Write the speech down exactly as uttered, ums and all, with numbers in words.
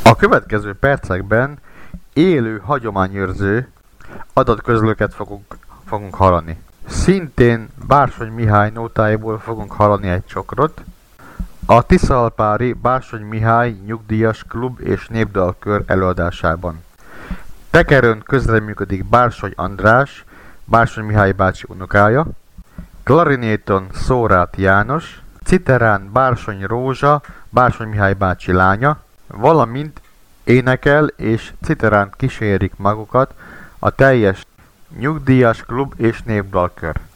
A következő percekben élő hagyományőrző adatközlőket fogunk, fogunk hallani. Szintén Bársony Mihály nótáiból fogunk hallani egy csokrot. A Tiszaalpári Bársony Mihály Nyugdíjas Klub és Népdalkör előadásában. Tekerőn közreműködik Bársony András, Bársony Mihály bácsi unokája, klarinéton Szóráth János, citerán Bársony Rózsa, Bársony Mihály bácsi lánya, valamint énekel és citerán kísérik magukat a teljes Nyugdíjas Klub és Népdalkör.